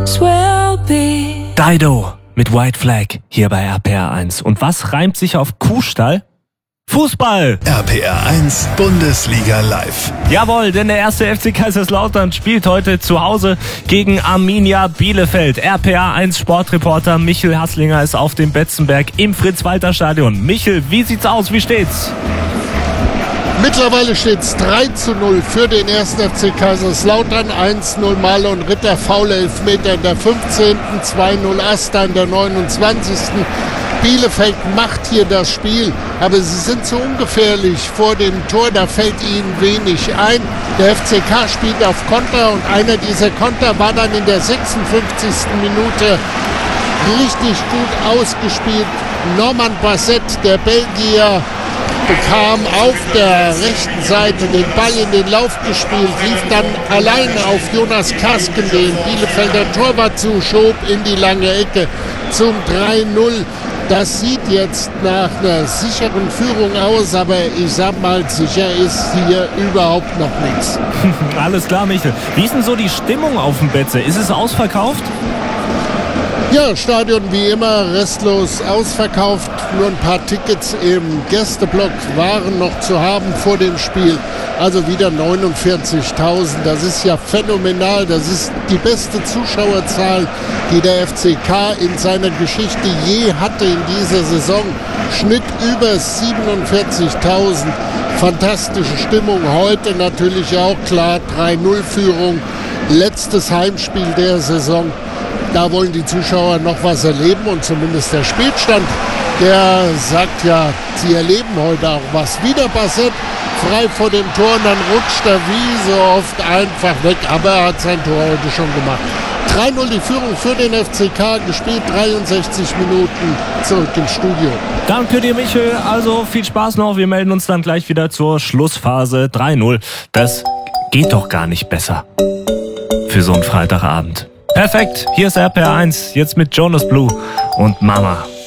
Dido mit White Flag hier bei RPR 1. Und was reimt sich auf Kuhstall? Fußball! RPR 1 Bundesliga live. Jawohl, denn der erste FC Kaiserslautern spielt heute zu Hause gegen Arminia Bielefeld. RPR 1 Sportreporter Michel Hasslinger ist auf dem Betzenberg im Fritz-Walter-Stadion. Michel, wie sieht's aus? Wie steht's? Mittlerweile steht es 3:0 für den 1. FC Kaiserslautern. 1:0 Mahle und Ritter, faule Elfmeter in der 15., 2:0 Asta in der 29. Bielefeld macht hier das Spiel, aber sie sind zu ungefährlich vor dem Tor, da fällt ihnen wenig ein. Der FCK spielt auf Konter und einer dieser Konter war dann in der 56. Minute richtig gut ausgespielt. Norman Basset, der Belgier, bekam auf der rechten Seite den Ball in den Lauf gespielt, lief dann allein auf Jonas Kasken, den Bielefelder Torwart zu, schob in die lange Ecke zum 3:0. Das sieht jetzt nach einer sicheren Führung aus, aber ich sag mal, sicher ist hier überhaupt noch nichts. Alles klar, Michel. Wie ist denn so die Stimmung auf dem Betze? Ist es ausverkauft? Ja, Stadion wie immer restlos ausverkauft. Nur ein paar Tickets im Gästeblock waren noch zu haben vor dem Spiel. Also wieder 49.000. Das ist ja phänomenal. Das ist die beste Zuschauerzahl, die der FCK in seiner Geschichte je hatte in dieser Saison. Schnitt über 47.000. Fantastische Stimmung. Heute natürlich auch klar 3:0-Führung. Letztes Heimspiel der Saison. Da wollen die Zuschauer noch was erleben und zumindest der Spielstand, der sagt ja, sie erleben heute auch was. Wieder Basset frei vor dem Tor und dann rutscht er wie so oft einfach weg, aber er hat sein Tor heute schon gemacht. 3:0 die Führung für den FCK, gespielt 63 Minuten, zurück ins Studio. Danke dir, Michel. Also viel Spaß noch. Wir melden uns dann gleich wieder zur Schlussphase. 3:0. Das geht doch gar nicht besser für so einen Freitagabend. Perfekt, hier ist RPR 1, jetzt mit Jonas Blue und Mama.